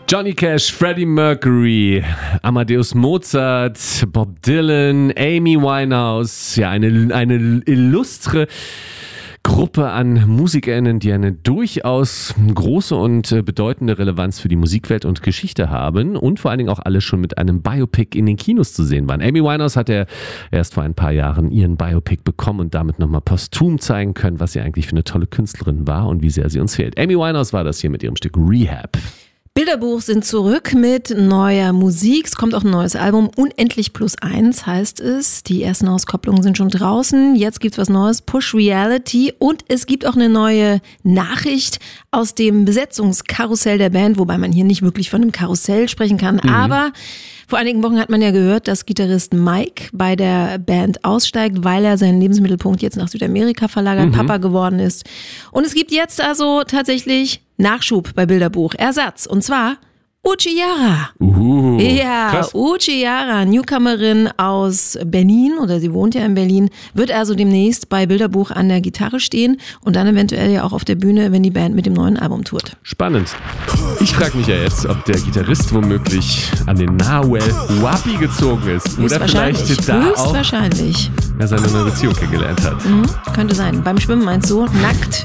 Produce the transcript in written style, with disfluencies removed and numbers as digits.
Johnny Cash, Freddie Mercury, Amadeus Mozart, Bob Dylan, Amy Winehouse. Ja, eine illustre Gruppe an MusikerInnen, die eine durchaus große und bedeutende Relevanz für die Musikwelt und Geschichte haben und vor allen Dingen auch alle schon mit einem Biopic in den Kinos zu sehen waren. Amy Winehouse hat ja erst vor ein paar Jahren ihren Biopic bekommen und damit nochmal posthum zeigen können, was sie eigentlich für eine tolle Künstlerin war und wie sehr sie uns fehlt. Amy Winehouse war das hier mit ihrem Stück Rehab. Bilderbuch sind zurück mit neuer Musik. Es kommt auch ein neues Album. Unendlich +1 heißt es. Die ersten Auskopplungen sind schon draußen. Jetzt gibt's was Neues. Push Reality. Und es gibt auch eine neue Nachricht aus dem Besetzungskarussell der Band, wobei man hier nicht wirklich von einem Karussell sprechen kann. Aber vor einigen Wochen hat man ja gehört, dass Gitarrist Mike bei der Band aussteigt, weil er seinen Lebensmittelpunkt jetzt nach Südamerika verlagert, Papa geworden ist. Und es gibt jetzt also tatsächlich Nachschub bei Bilderbuch. Ersatz. Und zwar Uchiara. Ja, krass. Uchiara, Newcomerin aus Berlin, oder sie wohnt ja in Berlin, wird also demnächst bei Bilderbuch an der Gitarre stehen und dann eventuell ja auch auf der Bühne, wenn die Band mit dem neuen Album tourt. Spannend. Ich frage mich ja jetzt, ob der Gitarrist womöglich an den Nahuel Huapi gezogen ist. Oder vielleicht da auch höchstwahrscheinlich er seine neue Beziehung kennengelernt hat. Könnte sein. Beim Schwimmen meinst du? Nackt